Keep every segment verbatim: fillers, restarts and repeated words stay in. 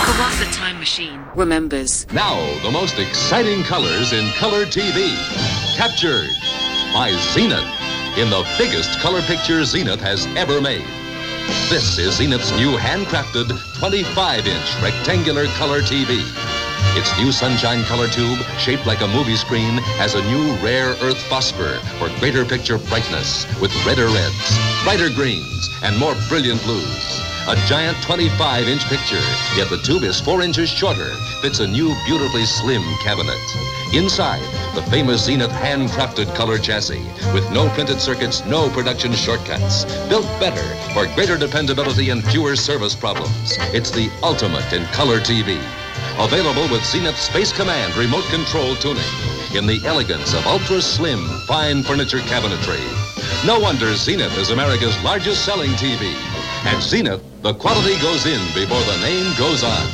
Kawartha Time Machine remembers. Now, the most exciting colors in color T V. Captured by Zenith in the biggest color picture Zenith has ever made. This is Zenith's new handcrafted twenty-five inch rectangular color T V. Its new sunshine color tube, shaped like a movie screen, has a new rare earth phosphor for greater picture brightness with redder reds, brighter greens, and more brilliant blues. A giant twenty-five inch picture, yet the tube is four inches shorter, fits a new beautifully slim cabinet. Inside, the famous Zenith handcrafted color chassis with no printed circuits, no production shortcuts. Built better for greater dependability and fewer service problems. It's the ultimate in color T V. Available with Zenith Space Command remote control tuning in the elegance of ultra-slim, fine furniture cabinetry. No wonder Zenith is America's largest selling T V. At Zenith, the quality goes in before the name goes on.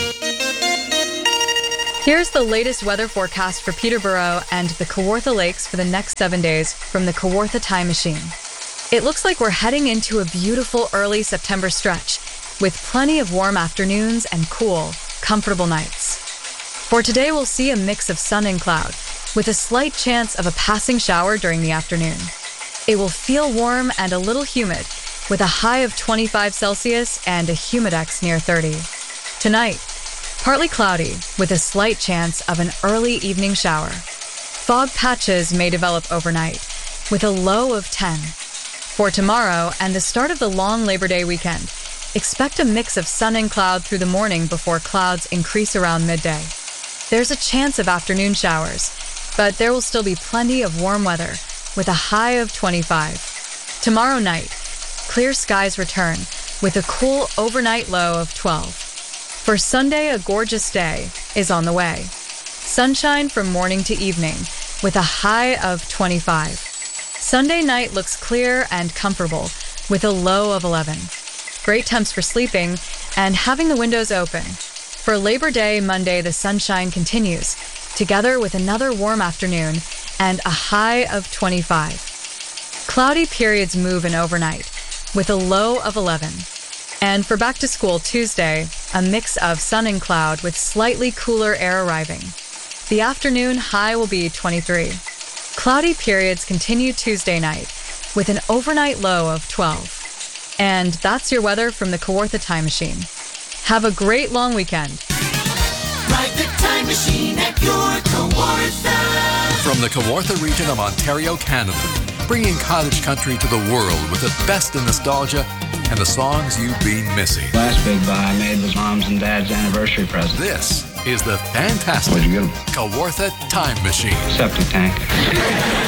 Here's the latest weather forecast for Peterborough and the Kawartha Lakes for the next seven days from the Kawartha Time Machine. It looks like we're heading into a beautiful early September stretch with plenty of warm afternoons and cool, comfortable nights. For today, we'll see a mix of sun and cloud with a slight chance of a passing shower during the afternoon. It will feel warm and a little humid with a high of twenty-five Celsius and a humidex near thirty. Tonight, partly cloudy with a slight chance of an early evening shower. Fog patches may develop overnight with a low of ten. For tomorrow and the start of the long Labor Day weekend, expect a mix of sun and cloud through the morning before clouds increase around midday. There's a chance of afternoon showers, but there will still be plenty of warm weather with a high of twenty-five. Tomorrow night, clear skies return with a cool overnight low of twelve. For Sunday, a gorgeous day is on the way. Sunshine from morning to evening with a high of twenty-five. Sunday night looks clear and comfortable with a low of eleven. Great temps for sleeping and having the windows open. For Labor Day, Monday, the sunshine continues, together with another warm afternoon and a high of twenty-five. Cloudy periods move in overnight with a low of eleven. And for back to school Tuesday, a mix of sun and cloud with slightly cooler air arriving. The afternoon high will be twenty-three. Cloudy periods continue Tuesday night with an overnight low of twelve. And that's your weather from the Kawartha Time Machine. Have a great long weekend. Ride the time machine at your Kawartha. From the Kawartha region of Ontario, Canada, bringing cottage country to the world with the best in nostalgia and the songs you've been missing. Last big buy I made was Mom's and Dad's anniversary present. This is the fantastic Where'd you get 'em? Kawartha Time Machine. Septic tank.